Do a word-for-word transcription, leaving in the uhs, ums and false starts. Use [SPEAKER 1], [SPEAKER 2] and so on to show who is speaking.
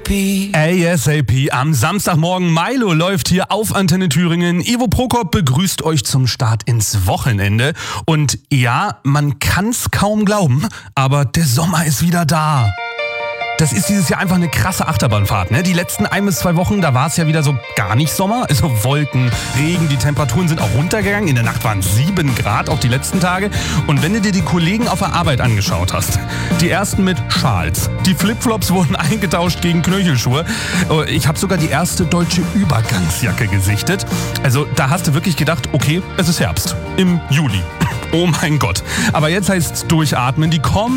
[SPEAKER 1] A S A P. Am Samstagmorgen Milo läuft hier auf Antenne Thüringen. Ivo Prokop begrüßt euch zum Start ins Wochenende. Und ja, man kann's kaum glauben, aber der Sommer ist wieder da. Das ist dieses Jahr einfach eine krasse Achterbahnfahrt, ne? Die letzten ein bis zwei Wochen, da war es ja wieder so gar nicht Sommer. Also Wolken, Regen, die Temperaturen sind auch runtergegangen. In der Nacht waren es sieben Grad, auch die letzten Tage. Und wenn du dir die Kollegen auf der Arbeit angeschaut hast, die ersten mit Schals, die Flipflops wurden eingetauscht gegen Knöchelschuhe. Ich habe sogar die erste deutsche Übergangsjacke gesichtet. Also da hast du wirklich gedacht, okay, es ist Herbst im Juli. Oh mein Gott. Aber jetzt heißt's durchatmen. Die kommen